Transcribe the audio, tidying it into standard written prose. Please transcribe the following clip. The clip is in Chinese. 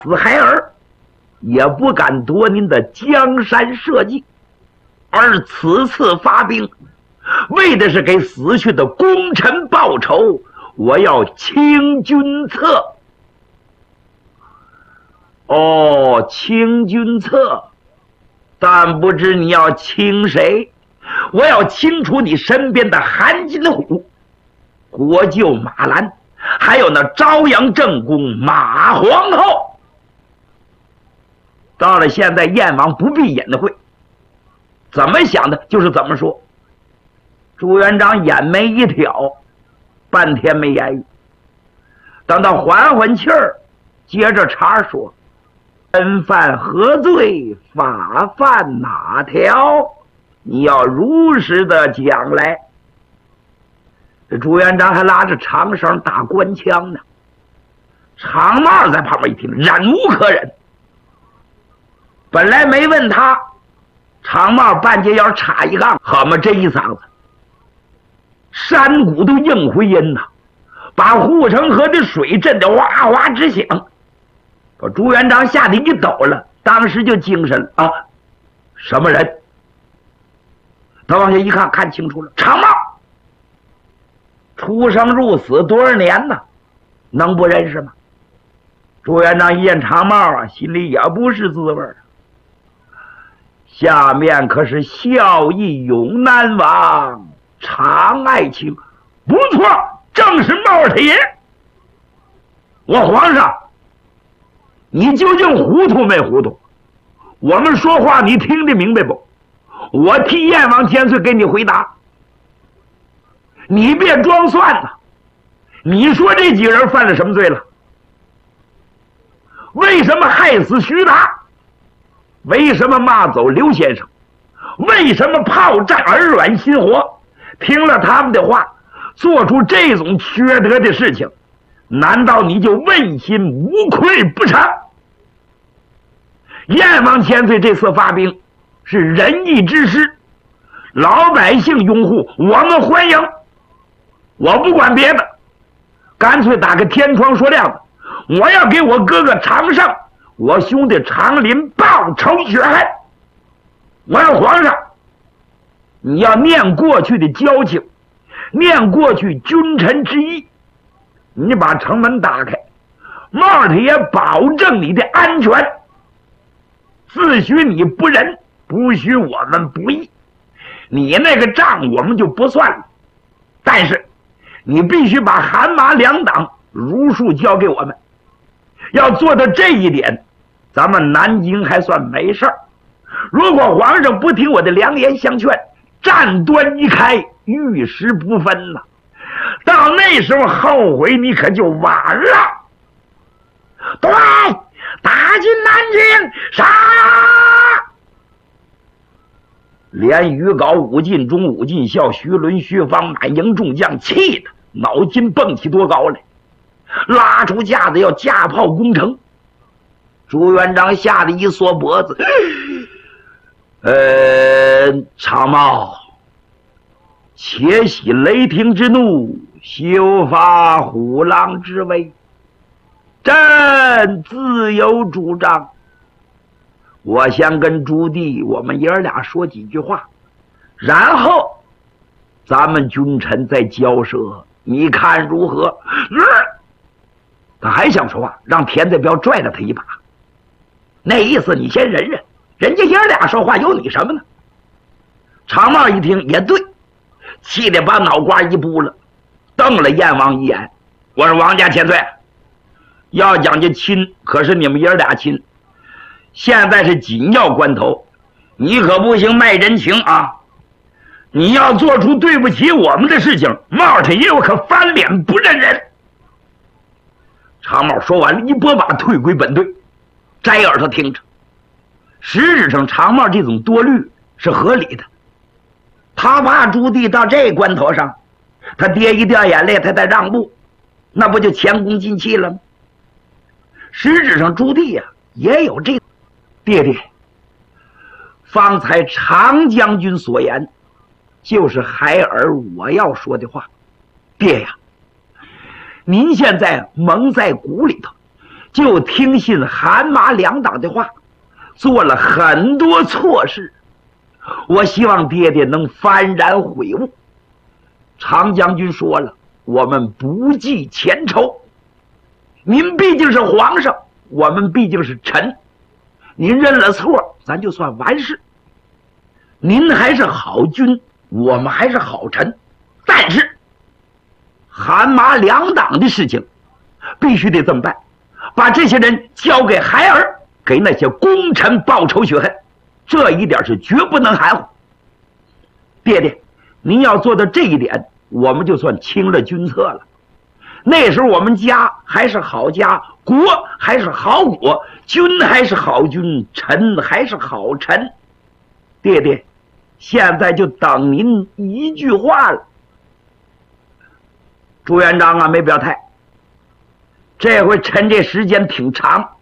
死孩儿，也不敢夺您的江山社稷，而此次发兵，为的是给死去的功臣报仇。我要清君侧。哦，清君侧，但不知你要清谁？我要清除你身边的韩金虎、国舅马兰，还有那朝阳正宫马皇后。到了现在，燕王不必隐晦，怎么想的就是怎么说。朱元璋眼眉一挑，半天没言语。等到缓缓气儿，接着茬说：“真犯何罪？法犯哪条？你要如实的讲来。”这朱元璋还拉着长绳打官腔呢。长帽在旁边一听，忍无可忍。本来没问他，长帽半截腰插一杠，好嘛，这一嗓子山谷都应回音呐，把护城河的水震得哇哇直响，把朱元璋吓得一抖了，当时就精神了啊！什么人？他往下一看，看清楚了，长帽，出生入死多少年呢？能不认识吗？朱元璋一见长帽啊，心里也不是滋味儿。下面可是孝义永难忘，常爱卿。不错，正是帽太爷。我皇上，你究竟糊涂没糊涂？我们说话你听得明白不？我替燕王千岁给你回答。你别装蒜呐！你说这几个人犯了什么罪了？为什么害死徐达？为什么骂走刘先生？为什么炮战耳软心活？听了他们的话，做出这种缺德的事情，难道你就问心无愧不成？燕王千岁这次发兵是仁义之师，老百姓拥护，我们欢迎。我不管别的，干脆打个天窗说亮子，我要给我哥哥常胜，我兄弟常林报仇雪恨。我说皇上，你要念过去的交情，念过去君臣之义，你把城门打开，帽太爷保证你的安全。自许你不仁，不许我们不义，你那个账我们就不算了。但是你必须把韩马两党如数交给我们。要做到这一点，咱们南京还算没事儿。如果皇上不听我的良言相劝，战端一开，玉石不分了，到那时候后悔你可就晚了。对，打进南京，杀！连于皋、武进忠、武进孝、徐伦、徐方、满营众将气得脑筋蹦起多高来，拉出架子要架炮攻城。朱元璋吓得一缩脖子，长帽，且息雷霆之怒，休发虎狼之威。朕自有主张。我先跟朱棣我们爷儿俩说几句话，然后咱们君臣再交涉，你看如何？他还想说话，让田再彪拽了他一把，那意思你先忍忍，人家爷儿俩说话有你什么呢？长帽一听也对，气得把脑瓜一扑了，瞪了燕王一眼。我说王家千岁，要讲究亲，可是你们爷儿俩亲，现在是紧要关头，你可不行卖人情啊！你要做出对不起我们的事情，帽太爷我可翻脸不认人。长帽说完了，一拨把退归本队，摘耳朵听着。实质上长帽这种多虑是合理的，他怕朱棣到这关头上，他爹一掉眼泪，他再让步，那不就前功尽弃了吗？实质上朱棣呀也有这爹爹，方才常将军所言就是孩儿我要说的话。爹呀，您现在蒙在鼓里头， 就听信韩马两党的话，做了很多错事。我希望爹爹能幡然悔悟。常将军说了，我们不计前仇，您毕竟是皇上，我们毕竟是臣，您认了错，咱就算完事。您还是好君，我们还是好臣，但是韩马两党的事情必须得这么办，把这些人交给孩儿，给那些功臣报仇雪恨，这一点是绝不能含糊。爹爹，您要做到这一点，我们就算清了军策了。那时候我们家还是好家，国还是好国，君还是好君，臣还是好臣。爹爹，现在就等您一句话了。朱元璋啊，没表态。这回趁这时间挺长，